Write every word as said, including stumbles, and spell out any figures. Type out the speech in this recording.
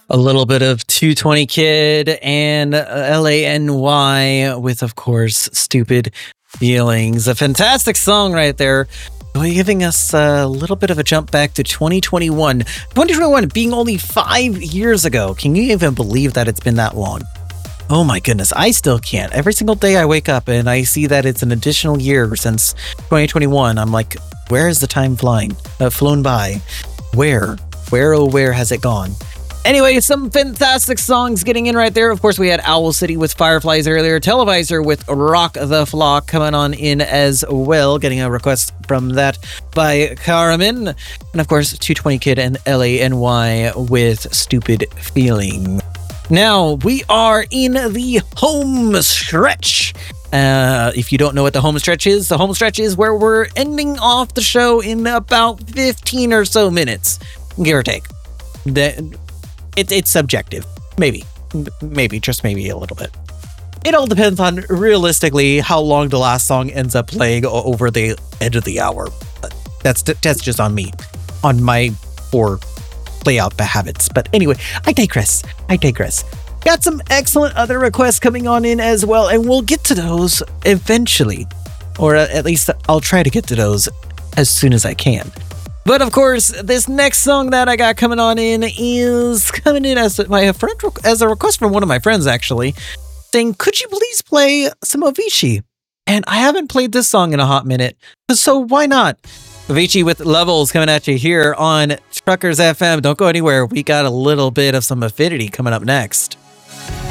A little bit of two twenty Kid and uh, L A N Y with, of course, Stupid Feelings. A fantastic song right there. Giving us a little bit of a jump back to twenty twenty-one. twenty twenty-one being only five years ago. Can you even believe that it's been that long? Oh my goodness, I still can't. Every single day I wake up and I see that it's an additional year since twenty twenty-one. I'm like, where is the time flying? Uh, flown by? Where? Where, oh, where has it gone? Anyway, some fantastic songs getting in right there. Of course, we had Owl City with Fireflies earlier. Televisor with Rock the Flock coming on in as well. Getting a request from that by Carmen. And of course, two twenty Kid and L A N Y with Stupid Feeling. Now, we are in the home stretch. Uh, if you don't know what the home stretch is, the home stretch is where we're ending off the show in about fifteen or so minutes, give or take. That... It, it's subjective. Maybe. Maybe, just maybe a little bit. It all depends on, realistically, how long the last song ends up playing over the edge of the hour. That's that's just on me. On my poor layout habits. But anyway, I digress. I digress. Got some excellent other requests coming on in as well, and we'll get to those eventually. Or at least I'll try to get to those as soon as I can. But of course, this next song that I got coming on in is coming in as my friend as a request from one of my friends, actually, saying, "Could you please play some Avicii?" And I haven't played this song in a hot minute, so why not? Avicii with Levels coming at you here on Truckers F M. Don't go anywhere. We got a little bit of some Affinity coming up next.